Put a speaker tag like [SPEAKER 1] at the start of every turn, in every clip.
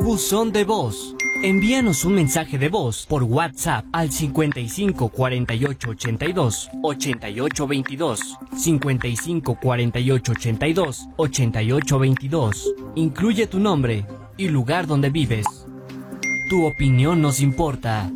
[SPEAKER 1] Buzón de voz. Envíanos un mensaje de voz por WhatsApp al 55 48 82 88 22, 55 48 82 88 22. Incluye tu nombre y lugar donde vives. Tu opinión nos importa.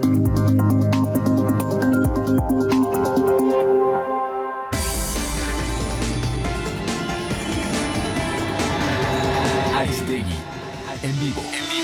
[SPEAKER 2] Aristegui, en vivo.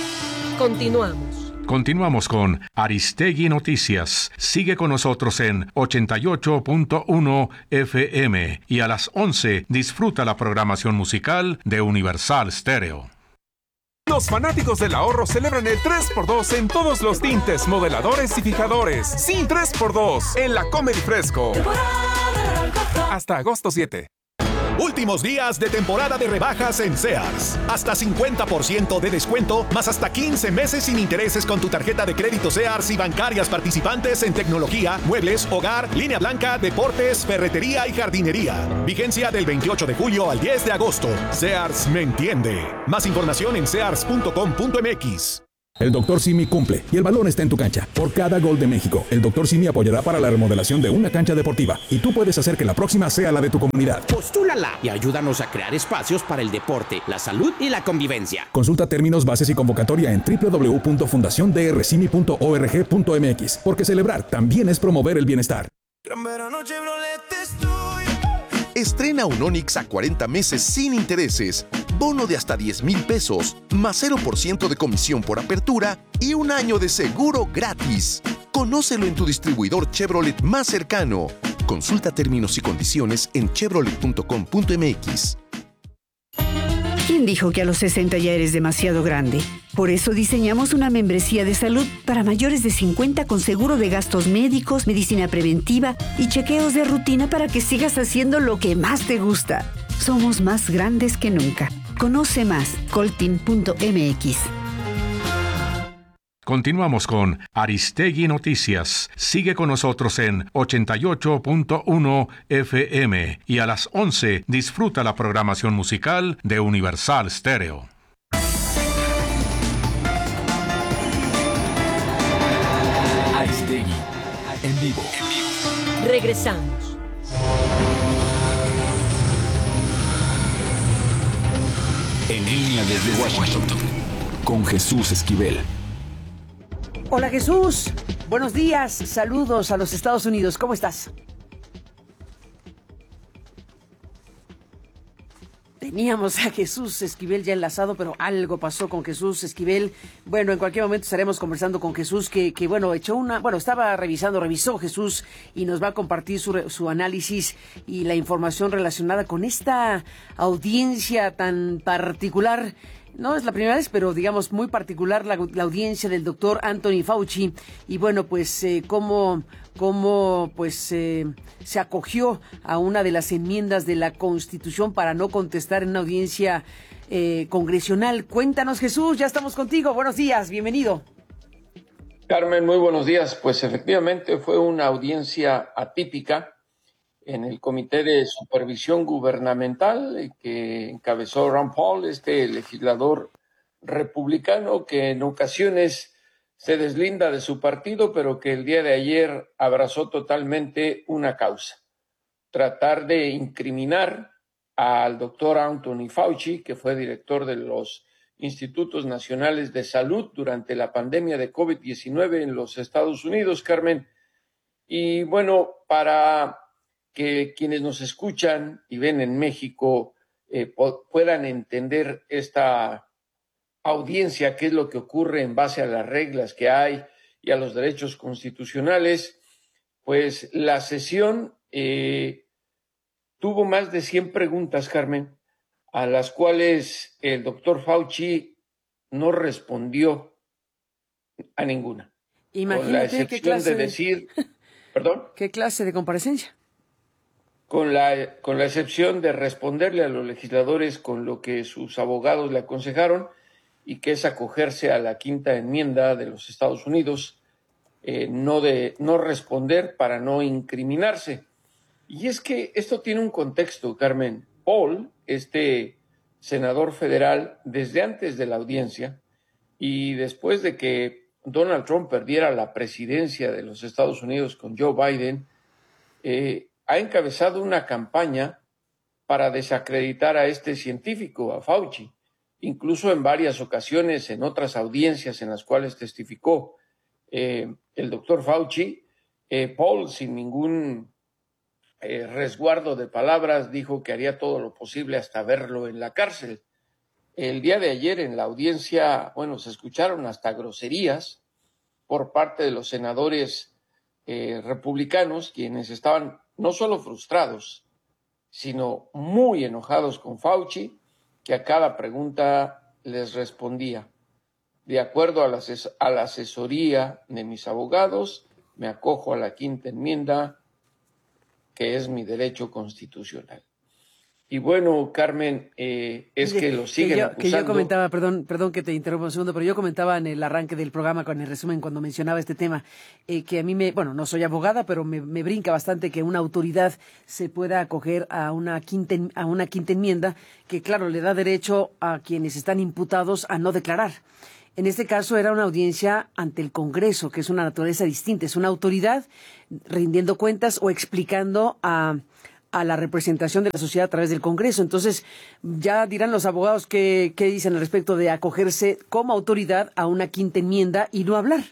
[SPEAKER 3] Continuamos con Aristegui Noticias. Sigue con nosotros en 88.1 FM y a las 11 disfruta la programación musical de Universal Stereo.
[SPEAKER 4] Los fanáticos del ahorro celebran el 3x2 en todos los tintes, modeladores y fijadores. Sí, 3x2 en la Comedy Fresco. Hasta agosto 7.
[SPEAKER 5] Últimos días de temporada de rebajas en Sears. Hasta 50% de descuento, más hasta 15 meses sin intereses con tu tarjeta de crédito Sears y bancarias participantes en tecnología, muebles, hogar, línea blanca, deportes, ferretería y jardinería. Vigencia del 28 de julio al 10 de agosto. Sears me entiende. Más información en sears.com.mx.
[SPEAKER 6] El Dr. Simi cumple y el balón está en tu cancha. Por cada gol de México, el Dr. Simi apoyará para la remodelación de una cancha deportiva y tú puedes hacer que la próxima sea la de tu comunidad.
[SPEAKER 7] Postúlala y ayúdanos a crear espacios para el deporte, la salud y la convivencia.
[SPEAKER 6] Consulta términos, bases y convocatoria en www.fundaciondrcimi.org.mx, porque celebrar también es promover el bienestar.
[SPEAKER 8] Estrena un Onix a 40 meses sin intereses, bono de hasta 10,000 pesos, más 0% de comisión por apertura y un año de seguro gratis. Conócelo en tu distribuidor Chevrolet más cercano. Consulta términos y condiciones en chevrolet.com.mx.
[SPEAKER 9] ¿Quién dijo que a los 60 ya eres demasiado grande? Por eso diseñamos una membresía de salud para mayores de 50 con seguro de gastos médicos, medicina preventiva y chequeos de rutina para que sigas haciendo lo que más te gusta. Somos más grandes que nunca. Conoce más, coltin.mx.
[SPEAKER 3] Continuamos con Aristegui Noticias. Sigue con nosotros en 88.1 FM y a las 11 disfruta la programación musical de Universal Stereo.
[SPEAKER 2] Aristegui, en vivo.
[SPEAKER 10] Regresamos.
[SPEAKER 2] En línea desde Washington, con Jesús Esquivel.
[SPEAKER 11] Hola Jesús, buenos días, saludos a los Estados Unidos, ¿cómo estás? Teníamos a Jesús Esquivel ya enlazado, pero algo pasó con Jesús Esquivel. Bueno, en cualquier momento estaremos conversando con Jesús, que revisó Jesús y nos va a compartir su análisis y la información relacionada con esta audiencia tan particular. No es la primera vez, pero digamos muy particular la audiencia del doctor Anthony Fauci. Y bueno, pues cómo se acogió a una de las enmiendas de la Constitución para no contestar en una audiencia congresional. Cuéntanos, Jesús, ya estamos contigo. Buenos días, bienvenido.
[SPEAKER 12] Carmen, muy buenos días. Pues efectivamente fue una audiencia atípica en el Comité de Supervisión Gubernamental que encabezó Rand Paul, este legislador republicano que en ocasiones se deslinda de su partido, pero que el día de ayer abrazó totalmente una causa: tratar de incriminar al doctor Anthony Fauci, que fue director de los Institutos Nacionales de Salud durante la pandemia de COVID-19 en los Estados Unidos, Carmen. Y bueno, para que quienes nos escuchan y ven en México puedan entender esta audiencia, qué es lo que ocurre en base a las reglas que hay y a los derechos constitucionales, pues la sesión tuvo más de 100 preguntas, Carmen, a las cuales el doctor Fauci no respondió a ninguna.
[SPEAKER 11] Imagínate
[SPEAKER 12] con la excepción
[SPEAKER 11] qué clase
[SPEAKER 12] de decir, ¿perdón?
[SPEAKER 11] ¿Qué clase de comparecencia?
[SPEAKER 12] Con la excepción de responderle a los legisladores con lo que sus abogados le aconsejaron, y que es acogerse a la quinta enmienda de los Estados Unidos, no responder para no incriminarse. Y es que esto tiene un contexto, Carmen. Paul, este senador federal, desde antes de la audiencia, Y después de que Donald Trump perdiera la presidencia de los Estados Unidos con Joe Biden, ha encabezado una campaña para desacreditar a este científico, a Fauci. Incluso en varias ocasiones, en otras audiencias en las cuales testificó el doctor Fauci, Paul, sin ningún resguardo de palabras, dijo que haría todo lo posible hasta verlo en la cárcel. El día de ayer en la audiencia, se escucharon hasta groserías por parte de los senadores republicanos, quienes estaban no solo frustrados, sino muy enojados con Fauci, que a cada pregunta les respondía: de acuerdo a la asesoría de mis abogados, me acojo a la quinta enmienda, que es mi derecho constitucional. Y bueno, Carmen, es que lo siguen acusando.
[SPEAKER 11] Que yo comentaba, perdón que te interrumpa un segundo, pero yo comentaba en el arranque del programa, con el resumen, cuando mencionaba este tema, que a mí no soy abogada, pero me brinca bastante que una autoridad se pueda acoger a una quinta enmienda, que claro, le da derecho a quienes están imputados a no declarar. En este caso era una audiencia ante el Congreso, que es una naturaleza distinta, es una autoridad rindiendo cuentas o explicando a la representación de la sociedad a través del Congreso. Entonces, ya dirán los abogados qué dicen al respecto de acogerse como autoridad a una quinta enmienda y no hablar.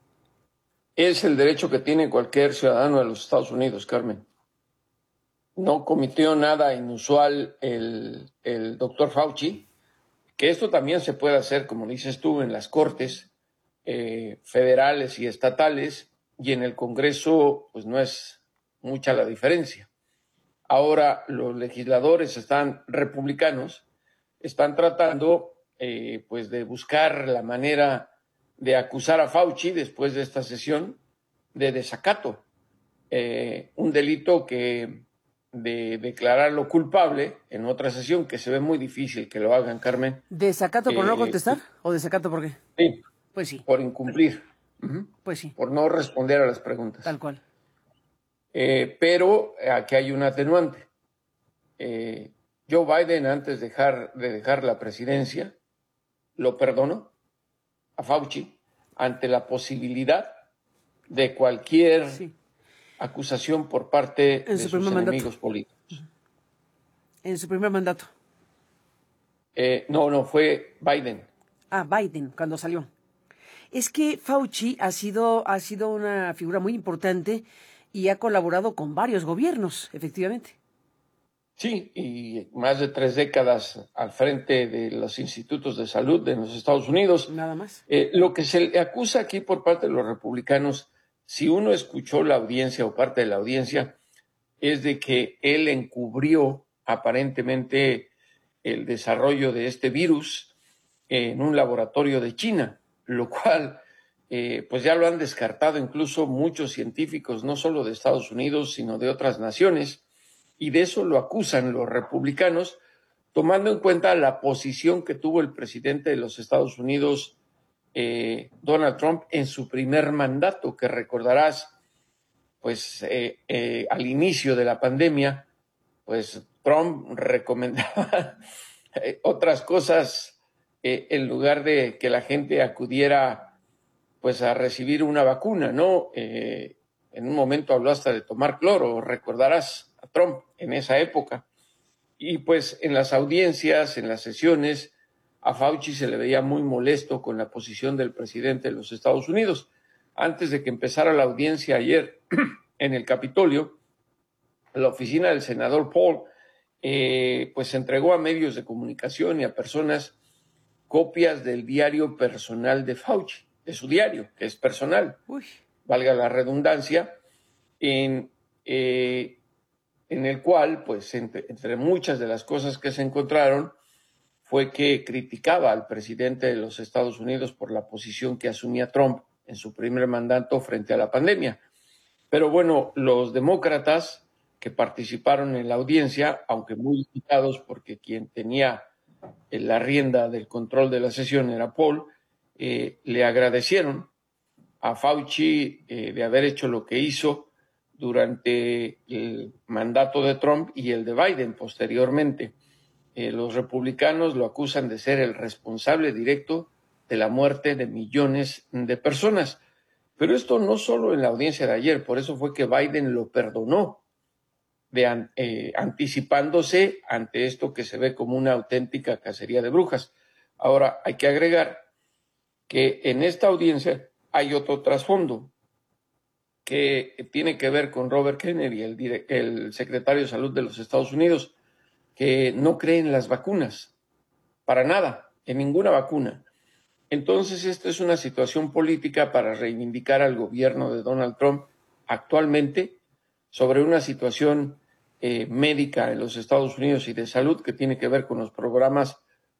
[SPEAKER 12] Es el derecho que tiene cualquier ciudadano de los Estados Unidos, Carmen. No cometió nada inusual el doctor Fauci, que esto también se puede hacer, como dices tú, en las cortes federales y estatales, y en el Congreso pues no es mucha la diferencia. Ahora los legisladores republicanos están tratando pues de buscar la manera de acusar a Fauci después de esta sesión de desacato, un delito de declararlo culpable en otra sesión, que se ve muy difícil que lo hagan, Carmen.
[SPEAKER 11] ¿Desacato por no contestar o desacato por qué?
[SPEAKER 12] Sí,
[SPEAKER 11] pues sí.
[SPEAKER 12] Por incumplir.
[SPEAKER 11] Pues sí.
[SPEAKER 12] Por no responder a las preguntas.
[SPEAKER 11] Tal cual.
[SPEAKER 12] Pero aquí hay un atenuante. Joe Biden, antes de dejar la presidencia, lo perdonó a Fauci ante la posibilidad de cualquier acusación por parte de sus enemigos políticos.
[SPEAKER 11] En su primer mandato.
[SPEAKER 12] No, fue Biden.
[SPEAKER 11] Biden, cuando salió. Es que Fauci ha sido una figura muy importante y ha colaborado con varios gobiernos, efectivamente.
[SPEAKER 12] Sí, y más de 3 décadas al frente de los institutos de salud de los Estados Unidos.
[SPEAKER 11] Nada más.
[SPEAKER 12] Lo que se le acusa aquí por parte de los republicanos, si uno escuchó la audiencia o parte de la audiencia, es de que él encubrió aparentemente el desarrollo de este virus en un laboratorio de China, lo cual pues ya lo han descartado incluso muchos científicos, no solo de Estados Unidos, sino de otras naciones, y de eso lo acusan los republicanos, tomando en cuenta la posición que tuvo el presidente de los Estados Unidos, Donald Trump, en su primer mandato, que recordarás, pues al inicio de la pandemia, pues Trump recomendaba otras cosas en lugar de que la gente acudiera pues a recibir una vacuna, ¿no? En un momento habló hasta de tomar cloro, recordarás a Trump en esa época. Y pues en las audiencias, en las sesiones, a Fauci se le veía muy molesto con la posición del presidente de los Estados Unidos. Antes de que empezara la audiencia ayer en el Capitolio, la oficina del senador Paul pues entregó a medios de comunicación y a personas copias del diario personal de Fauci, de su diario, que es personal, valga la redundancia, en el cual, pues, entre muchas de las cosas que se encontraron, fue que criticaba al presidente de los Estados Unidos por la posición que asumía Trump en su primer mandato frente a la pandemia. Pero bueno, los demócratas que participaron en la audiencia, aunque muy limitados porque quien tenía la rienda del control de la sesión era Paul, le agradecieron a Fauci de haber hecho lo que hizo durante el mandato de Trump y el de Biden posteriormente. Los republicanos lo acusan de ser el responsable directo de la muerte de millones de personas. Pero esto no solo en la audiencia de ayer, por eso fue que Biden lo perdonó, anticipándose ante esto que se ve como una auténtica cacería de brujas. Ahora, hay que agregar que en esta audiencia hay otro trasfondo que tiene que ver con Robert Kennedy, el secretario de Salud de los Estados Unidos, que no cree en las vacunas, para nada, en ninguna vacuna. Entonces, esta es una situación política para reivindicar al gobierno de Donald Trump actualmente sobre una situación médica en los Estados Unidos y de salud que tiene que ver con los programas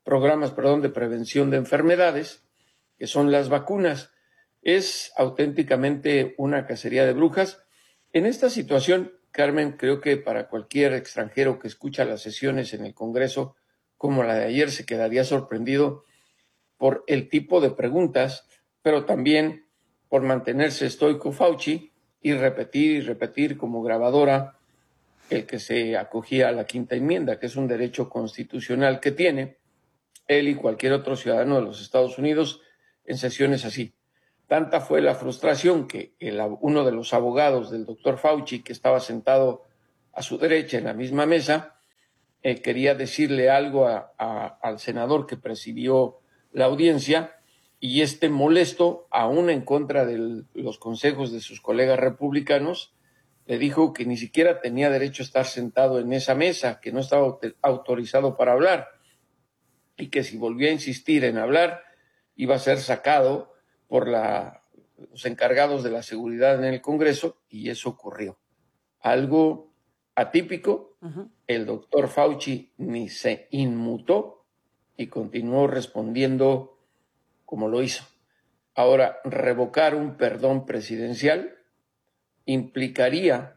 [SPEAKER 12] de prevención de enfermedades, que son las vacunas. Es auténticamente una cacería de brujas. En esta situación, Carmen, creo que para cualquier extranjero que escucha las sesiones en el Congreso, como la de ayer, se quedaría sorprendido por el tipo de preguntas, pero también por mantenerse estoico Fauci y repetir como grabadora el que se acogía a la Quinta Enmienda, que es un derecho constitucional que tiene él y cualquier otro ciudadano de los Estados Unidos en sesiones así. Tanta fue la frustración que uno de los abogados del doctor Fauci, que estaba sentado a su derecha en la misma mesa, quería decirle algo al senador que presidió la audiencia, y molesto, aún en contra de los consejos de sus colegas republicanos, le dijo que ni siquiera tenía derecho a estar sentado en esa mesa, que no estaba autorizado para hablar, y que si volvía a insistir en hablar, iba a ser sacado por los encargados de la seguridad en el Congreso, y eso ocurrió. Algo atípico. El doctor Fauci ni se inmutó y continuó respondiendo como lo hizo. Ahora, revocar un perdón presidencial implicaría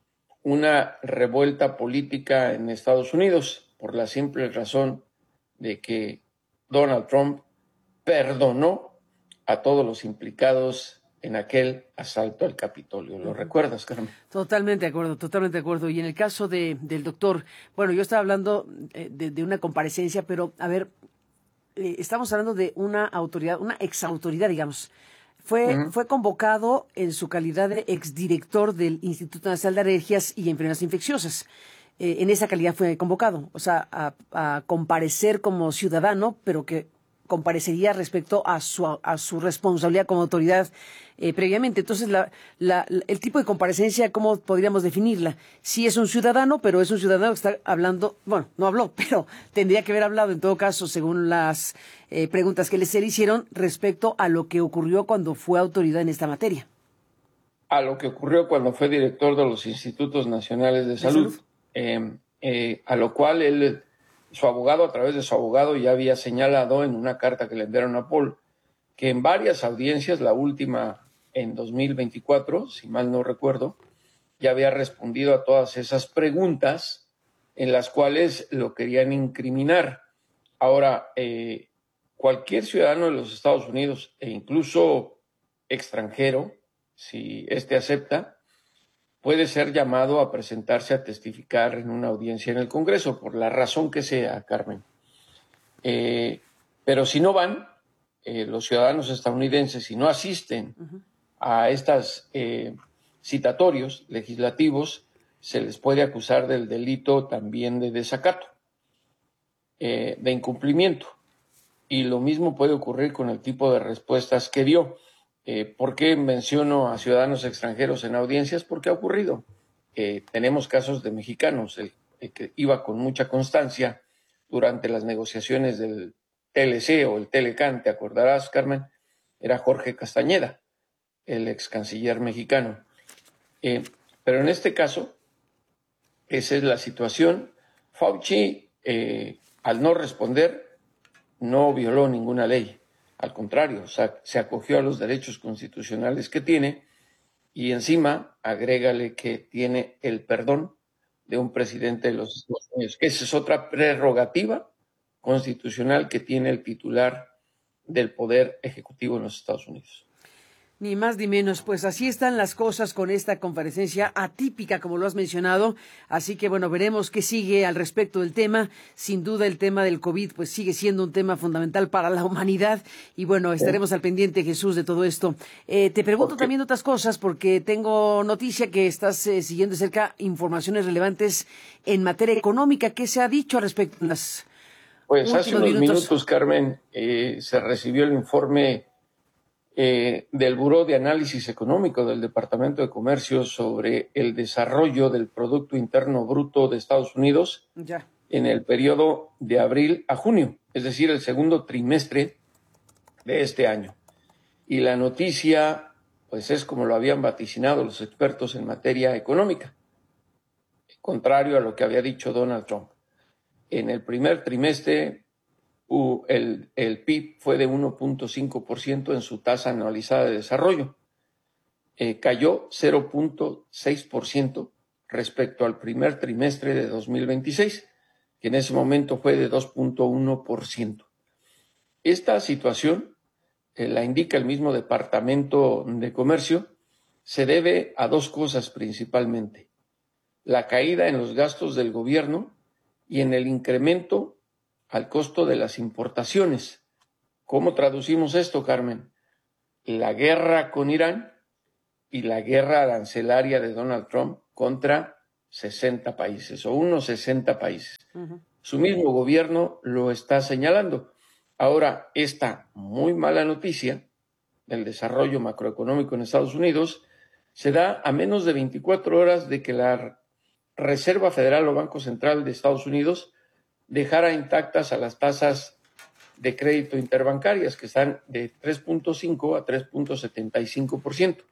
[SPEAKER 12] una revuelta política en Estados Unidos por la simple razón de que Donald Trump perdonó a todos los implicados en aquel asalto al Capitolio. ¿Lo recuerdas, Carmen?
[SPEAKER 11] Totalmente de acuerdo, totalmente de acuerdo. Y en el caso del doctor, bueno, yo estaba hablando de una comparecencia, pero a ver, estamos hablando de una autoridad, una exautoridad, digamos. Fue convocado en su calidad de exdirector del Instituto Nacional de Alergias y Enfermedades Infecciosas. En esa calidad fue convocado, o sea, a comparecer como ciudadano, pero que comparecería respecto a su responsabilidad como autoridad previamente. Entonces, el tipo de comparecencia, ¿cómo podríamos definirla? Sí es un ciudadano, pero es un ciudadano que está hablando, bueno, no habló, pero tendría que haber hablado en todo caso, según las preguntas que se le hicieron respecto a lo que ocurrió cuando fue autoridad en esta materia.
[SPEAKER 12] A lo que ocurrió cuando fue director de los Institutos Nacionales de Salud. A lo cual su abogado, a través de su abogado, ya había señalado en una carta que le enviaron a Paul que en varias audiencias, la última en 2024, si mal no recuerdo, ya había respondido a todas esas preguntas en las cuales lo querían incriminar. Ahora, cualquier ciudadano de los Estados Unidos, e incluso extranjero, si acepta, puede ser llamado a presentarse a testificar en una audiencia en el Congreso, por la razón que sea, Carmen. Pero si no van, los ciudadanos estadounidenses, si no asisten a estos citatorios legislativos, se les puede acusar del delito también de desacato, de incumplimiento. Y lo mismo puede ocurrir con el tipo de respuestas que dio. ¿Por qué menciono a ciudadanos extranjeros en audiencias? Porque ha ocurrido. Tenemos casos de mexicanos. El que iba con mucha constancia durante las negociaciones del TLC o el Telecán, te acordarás, Carmen, era Jorge Castañeda, el ex canciller mexicano. Pero en este caso, esa es la situación. Fauci, al no responder, no violó ninguna ley. Al contrario, se acogió a los derechos constitucionales que tiene y encima agrégale que tiene el perdón de un presidente de los Estados Unidos, que esa es otra prerrogativa constitucional que tiene el titular del Poder Ejecutivo en los Estados Unidos.
[SPEAKER 11] Ni más ni menos, pues así están las cosas con esta conferencia atípica, como lo has mencionado. Así que bueno, veremos qué sigue al respecto del tema. Sin duda el tema del COVID pues sigue siendo un tema fundamental para la humanidad. Y bueno, estaremos al pendiente, Jesús, de todo esto. Te pregunto también otras cosas porque tengo noticia que estás siguiendo de cerca informaciones relevantes en materia económica. ¿Qué se ha dicho al respecto?
[SPEAKER 12] Pues hace unos minutos, Carmen, se recibió el informe del Buró de Análisis Económico del Departamento de Comercio sobre el desarrollo del Producto Interno Bruto de Estados Unidos en el periodo de abril a junio, es decir, el segundo trimestre de este año. Y la noticia, pues es como lo habían vaticinado los expertos en materia económica, contrario a lo que había dicho Donald Trump. En el primer trimestre, el PIB fue de 1.5% en su tasa anualizada de desarrollo. Cayó 0.6% respecto al primer trimestre de 2026, que en ese momento fue de 2.1%. Esta situación, la indica el mismo Departamento de Comercio, se debe a dos cosas principalmente: la caída en los gastos del gobierno y en el incremento al costo de las importaciones. ¿Cómo traducimos esto, Carmen? La guerra con Irán y la guerra arancelaria de Donald Trump contra 60 países o unos 60 países. Su mismo gobierno lo está señalando. Ahora, esta muy mala noticia del desarrollo macroeconómico en Estados Unidos se da a menos de 24 horas de que la Reserva Federal o Banco Central de Estados Unidos dejara intactas a las tasas de crédito interbancarias, que están de 3.5 a 3.75%.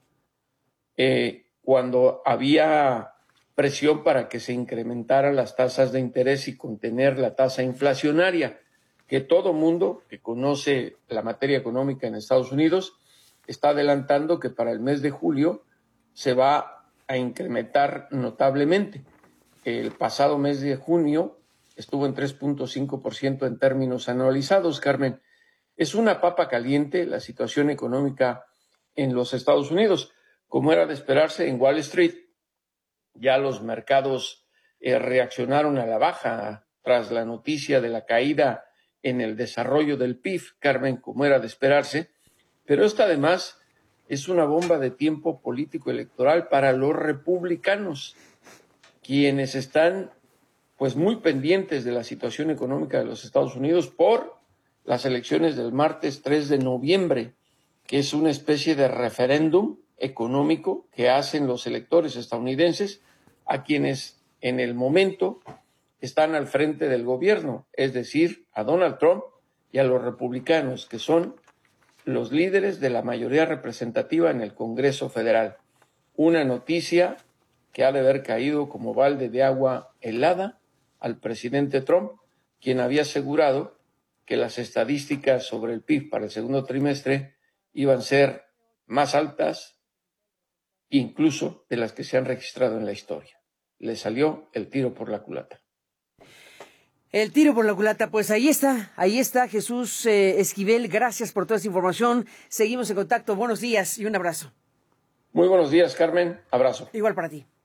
[SPEAKER 12] Cuando había presión para que se incrementaran las tasas de interés y contener la tasa inflacionaria, que todo mundo que conoce la materia económica en Estados Unidos está adelantando que para el mes de julio se va a incrementar notablemente. El pasado mes de junio estuvo en 3.5% en términos anualizados, Carmen. Es una papa caliente la situación económica en los Estados Unidos. Como era de esperarse, en Wall Street ya los mercados reaccionaron a la baja tras la noticia de la caída en el desarrollo del PIB, Carmen, como era de esperarse. Pero esta además es una bomba de tiempo político electoral para los republicanos, quienes están pues muy pendientes de la situación económica de los Estados Unidos por las elecciones del martes 3 de noviembre, que es una especie de referéndum económico que hacen los electores estadounidenses a quienes en el momento están al frente del gobierno, es decir, a Donald Trump y a los republicanos, que son los líderes de la mayoría representativa en el Congreso Federal. Una noticia que ha de haber caído como balde de agua helada al presidente Trump, quien había asegurado que las estadísticas sobre el PIB para el segundo trimestre iban a ser más altas incluso de las que se han registrado en la historia. Le salió el tiro por la culata.
[SPEAKER 11] El tiro por la culata, pues ahí está Jesús Esquivel, gracias por toda esta información. Seguimos en contacto, buenos días y un abrazo.
[SPEAKER 12] Muy buenos días, Carmen, abrazo.
[SPEAKER 11] Igual para ti.